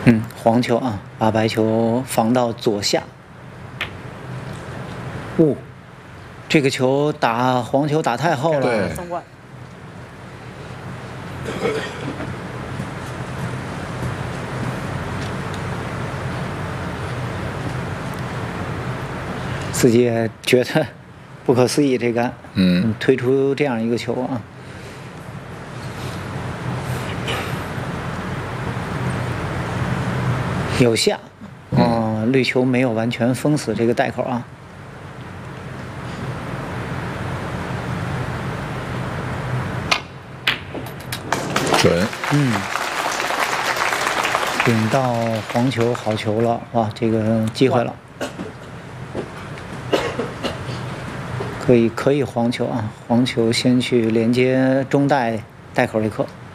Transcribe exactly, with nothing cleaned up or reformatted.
嗯，黄球啊，把白球防到左下。哦，这个球打黄球打太后了。 对。 自己也觉得不可思议，这个嗯， 推出这样一个球啊。有下，啊、呃，绿球没有完全封死这个袋口啊。 准。 嗯，顶到黄球好球了，哇，这个机会了，可以可以黄球啊，黄球先去连接中袋袋口这颗。